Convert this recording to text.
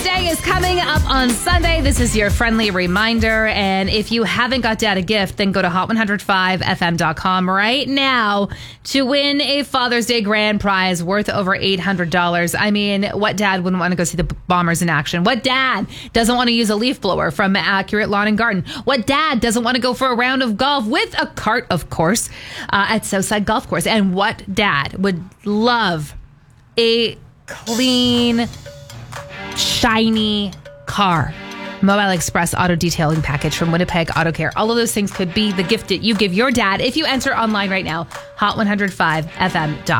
Day is coming up on Sunday. This is your friendly reminder. And if you haven't got Dad a gift, then go to hot105fm.com right now to win a Father's Day grand prize worth over $800. I mean, what dad wouldn't want to go see the Bombers in action? What dad doesn't want to use a leaf blower from Accurate Lawn and Garden? What dad doesn't want to go for a round of golf with a cart, of course, at Southside Golf Course? And what dad would love a clean, shiny car? Mobile Express auto detailing package from Winnipeg Auto Care. All of those things could be the gift that you give your dad if you enter online right now, hot105fm.com.